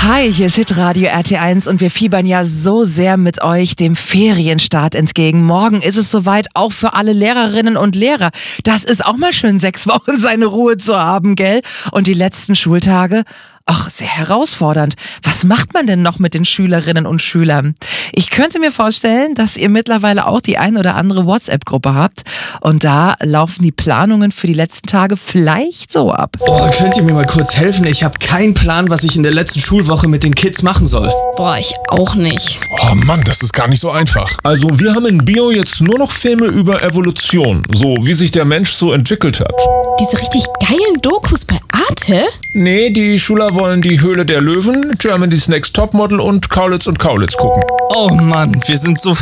Hi, hier ist Hitradio RT1 und wir fiebern ja so sehr mit euch dem Ferienstart entgegen. Morgen ist es soweit, auch für alle Lehrerinnen und Lehrer. Das ist auch mal schön, 6 Wochen seine Ruhe zu haben, gell? Und die letzten Schultage? Ach, sehr herausfordernd. Was macht man denn noch mit den Schülerinnen und Schülern? Ich könnte mir vorstellen, dass ihr mittlerweile auch die ein oder andere WhatsApp-Gruppe habt. Und da laufen die Planungen für die letzten Tage vielleicht so ab. Oh, könnt ihr mir mal kurz helfen? Ich habe keinen Plan, was ich in der letzten Schulwoche mit den Kids machen soll. Boah, ich auch nicht. Oh Mann, das ist gar nicht so einfach. Also wir haben in Bio jetzt nur noch Filme über Evolution, so wie sich der Mensch so entwickelt hat. Diese richtig geilen Dokus bei Arte? Nee, die Schüler wollen die Höhle der Löwen, Germany's Next Topmodel und Kaulitz gucken. Oh Mann, wir sind so